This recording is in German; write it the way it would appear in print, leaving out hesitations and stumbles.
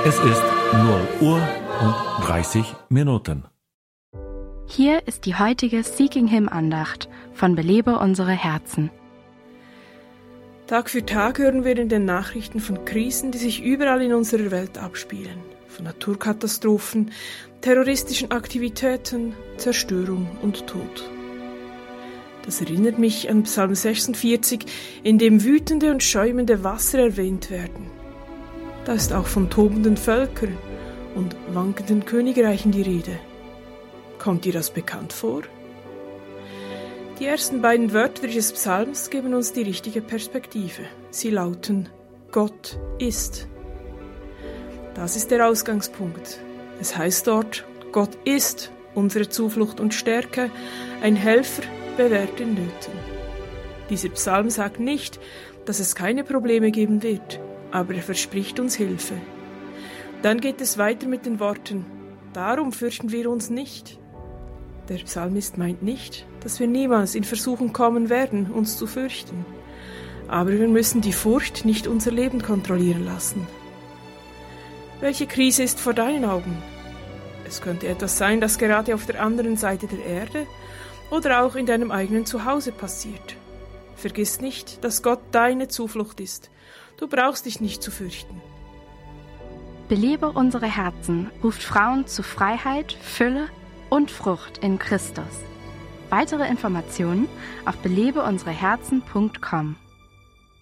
Es ist 0:30 Uhr. Hier ist die heutige Seeking Him Andacht von Belebe unsere Herzen. Tag für Tag hören wir in den Nachrichten von Krisen, die sich überall in unserer Welt abspielen. Von Naturkatastrophen, terroristischen Aktivitäten, Zerstörung und Tod. Das erinnert mich an Psalm 46, in dem wütende und schäumende Wasser erwähnt werden. Da ist auch von tobenden Völkern und wankenden Königreichen die Rede. Kommt dir das bekannt vor? Die ersten beiden Wörter dieses Psalms geben uns die richtige Perspektive. Sie lauten: Gott ist. Das ist der Ausgangspunkt. Es heißt dort, Gott ist unsere Zuflucht und Stärke, ein Helfer bewährt in Nöten. Dieser Psalm sagt nicht, dass es keine Probleme geben wird, aber er verspricht uns Hilfe. Dann geht es weiter mit den Worten: Darum fürchten wir uns nicht. Der Psalmist meint nicht, dass wir niemals in Versuchung kommen werden, uns zu fürchten. Aber wir müssen die Furcht nicht unser Leben kontrollieren lassen. Welche Krise ist vor deinen Augen? Es könnte etwas sein, das gerade auf der anderen Seite der Erde oder auch in deinem eigenen Zuhause passiert. Vergiss nicht, dass Gott deine Zuflucht ist. Du brauchst dich nicht zu fürchten. Belebe unsere Herzen ruft Frauen zu Freiheit, Fülle und Frucht in Christus. Weitere Informationen auf belebeunsereherzen.com.